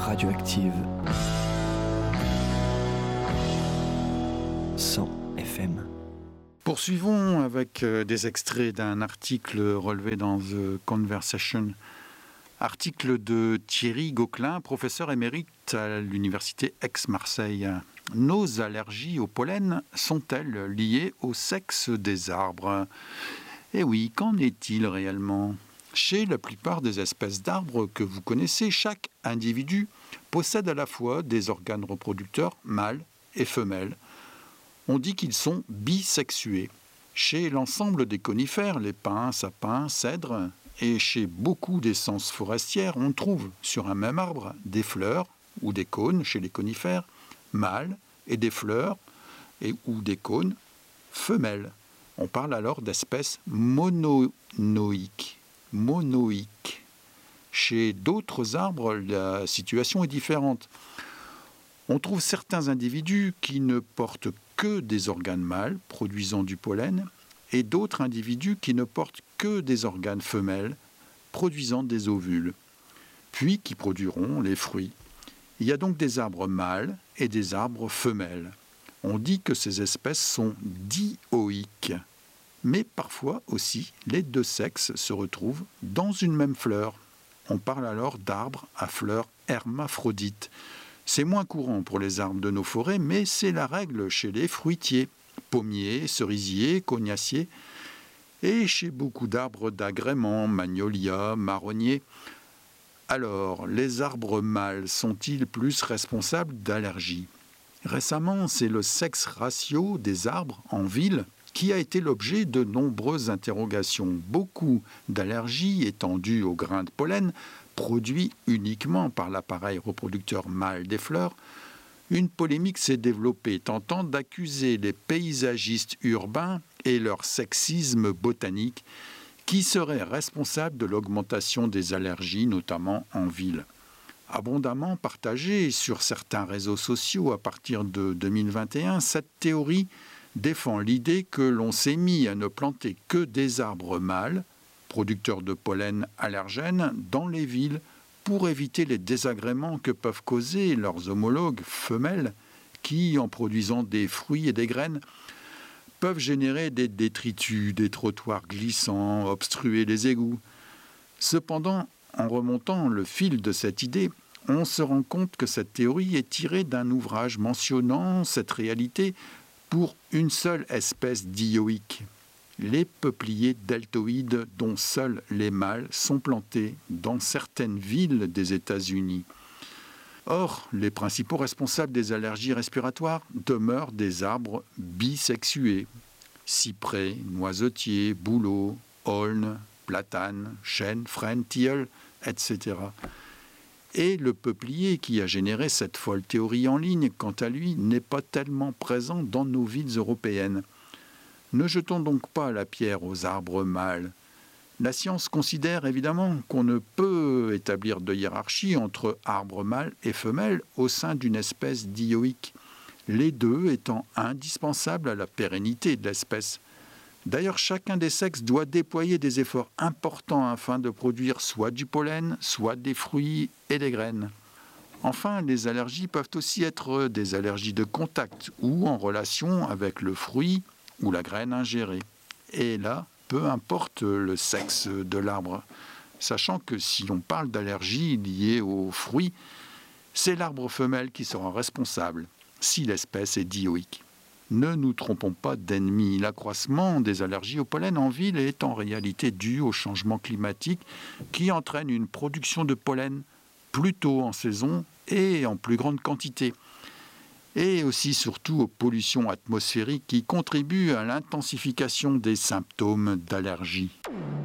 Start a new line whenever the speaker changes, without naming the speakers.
radioactive. 100 FM.
Poursuivons avec des extraits d'un article relevé dans The Conversation. Article de Thierry Gauquelin, professeur émérite à l'université Aix-Marseille. Nos allergies au pollen sont-elles liées au sexe des arbres ? Eh oui, qu'en est-il réellement ? Chez la plupart des espèces d'arbres que vous connaissez, chaque individu possède à la fois des organes reproducteurs mâles et femelles. On dit qu'ils sont bisexués. Chez l'ensemble des conifères, les pins, sapins, cèdres, et chez beaucoup d'essences forestières, on trouve sur un même arbre des fleurs ou des cônes chez les conifères mâles et des fleurs ou des cônes femelles. On parle alors d'espèces monoïques. Chez d'autres arbres, la situation est différente. On trouve certains individus qui ne portent que des organes mâles produisant du pollen et d'autres individus qui ne portent que des organes femelles produisant des ovules, puis qui produiront les fruits. Il y a donc des arbres mâles et des arbres femelles. On dit que ces espèces sont dioïques, mais parfois aussi les deux sexes se retrouvent dans une même fleur. On parle alors d'arbres à fleurs hermaphrodites. C'est moins courant pour les arbres de nos forêts, mais c'est la règle chez les fruitiers, pommiers, cerisiers, cognaciers, et chez beaucoup d'arbres d'agrément, magnolias, marronniers. Alors, les arbres mâles sont-ils plus responsables d'allergies ? Récemment, c'est le sexe ratio des arbres en ville qui a été l'objet de nombreuses interrogations. Beaucoup d'allergies étant dues aux grains de pollen produits uniquement par l'appareil reproducteur mâle des fleurs. Une polémique s'est développée tentant d'accuser les paysagistes urbains et leur sexisme botanique qui seraient responsables de l'augmentation des allergies, notamment en ville. Abondamment partagée sur certains réseaux sociaux à partir de 2021, cette théorie défend l'idée que l'on s'est mis à ne planter que des arbres mâles, producteurs de pollen allergènes, dans les villes pour éviter les désagréments que peuvent causer leurs homologues femelles qui, en produisant des fruits et des graines, peuvent générer des détritus, des trottoirs glissants, obstruer les égouts. Cependant, en remontant le fil de cette idée, on se rend compte que cette théorie est tirée d'un ouvrage mentionnant cette réalité pour une seule espèce dioïque, les peupliers deltoïdes dont seuls les mâles sont plantés dans certaines villes des États-Unis. Or, les principaux responsables des allergies respiratoires demeurent des arbres bisexués, cyprès, noisetiers, bouleaux, aulnes, platanes, chênes, frênes, tilleuls, etc. Et le peuplier qui a généré cette folle théorie en ligne, quant à lui, n'est pas tellement présent dans nos villes européennes. Ne jetons donc pas la pierre aux arbres mâles. La science considère évidemment qu'on ne peut établir de hiérarchie entre arbres mâles et femelles au sein d'une espèce dioïque, les deux étant indispensables à la pérennité de l'espèce. D'ailleurs, chacun des sexes doit déployer des efforts importants afin de produire soit du pollen, soit des fruits et des graines. Enfin, les allergies peuvent aussi être des allergies de contact ou en relation avec le fruit ou la graine ingérée. Et là, peu importe le sexe de l'arbre, sachant que si on parle d'allergies liées aux fruits, c'est l'arbre femelle qui sera responsable si l'espèce est dioïque. Ne nous trompons pas d'ennemis. L'accroissement des allergies au pollen en ville est en réalité dû au changement climatique qui entraîne une production de pollen plus tôt en saison et en plus grande quantité. Et aussi surtout aux pollutions atmosphériques qui contribuent à l'intensification des symptômes d'allergie.